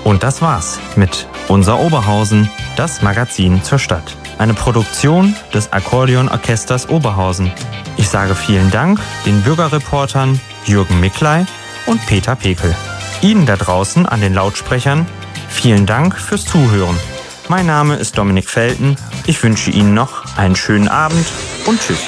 Und das war's mit Unser Oberhausen, das Magazin zur Stadt. Eine Produktion des Akkordeonorchesters Oberhausen. Ich sage vielen Dank den Bürgerreportern Jürgen Miklei und Peter Pekel. Ihnen da draußen an den Lautsprechern vielen Dank fürs Zuhören. Mein Name ist Dominik Felten. Ich wünsche Ihnen noch einen schönen Abend und tschüss.